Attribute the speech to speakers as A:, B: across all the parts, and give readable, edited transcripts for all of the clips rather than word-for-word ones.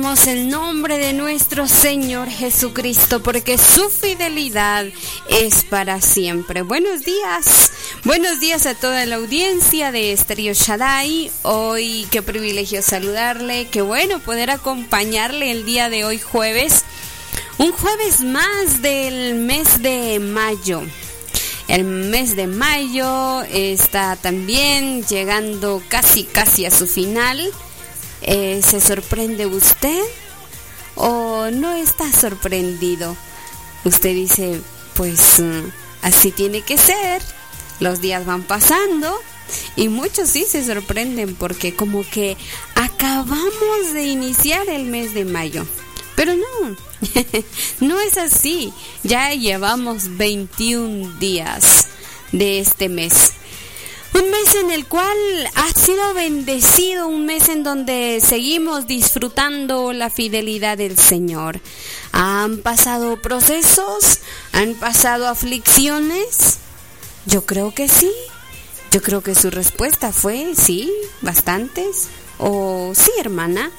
A: El nombre de nuestro Señor Jesucristo, porque su fidelidad es para siempre. Buenos días a toda la audiencia de Estéreo Shaddai. Hoy qué privilegio saludarle, qué bueno poder acompañarle el día de hoy jueves, un jueves más del mes de mayo. El mes de mayo está también llegando casi a su final. ¿Se sorprende usted o no está sorprendido? Usted dice, pues así tiene que ser. Los días van pasando y muchos sí se sorprenden porque como que acabamos de iniciar el mes de mayo. Pero no, no es así. Ya llevamos 21 días de este mes. Un mes en el cual ha sido bendecido, un mes en donde seguimos disfrutando la fidelidad del Señor. ¿Han pasado procesos? ¿Han pasado aflicciones? Yo creo que sí. Yo creo que su respuesta fue sí, bastantes. O sí, hermana.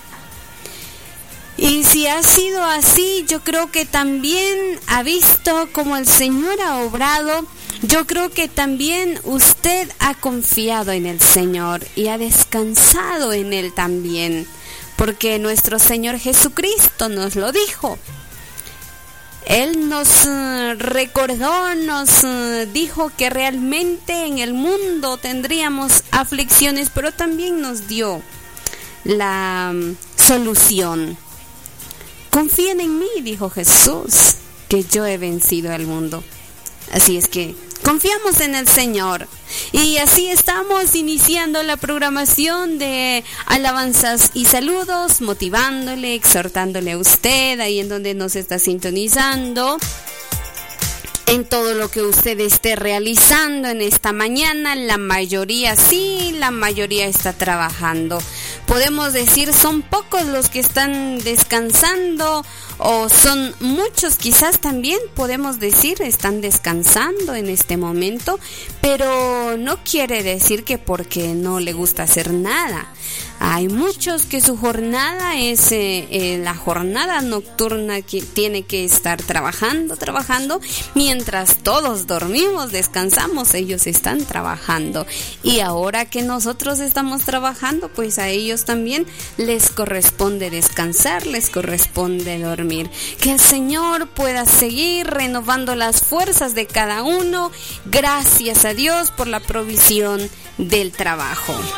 A: Y si ha sido así, yo creo que también ha visto cómo el Señor ha obrado. Yo creo que también usted ha confiado en el Señor y ha descansado en Él también, porque nuestro Señor Jesucristo nos lo dijo. Él nos recordó, nos dijo que realmente en el mundo tendríamos aflicciones, pero también nos dio la solución. Confíen en mí, dijo Jesús, que yo he vencido al mundo. Así es que confiamos en el Señor. Y así estamos iniciando la programación de alabanzas y saludos, motivándole, exhortándole a usted, ahí en donde nos está sintonizando, en todo lo que usted esté realizando en esta mañana. La mayoría sí, la mayoría está trabajando. Podemos decir, son pocos los que están descansando, o son muchos, quizás también podemos decir, están descansando en este momento, pero no quiere decir que porque no le gusta hacer nada. Hay muchos que su jornada es la jornada nocturna, que tiene que estar trabajando, mientras todos dormimos, descansamos, ellos están trabajando. Y ahora que nosotros estamos trabajando, pues a ellos también les corresponde descansar, les corresponde dormir. Que el Señor pueda seguir renovando las fuerzas de cada uno. Gracias a Dios por la provisión del trabajo.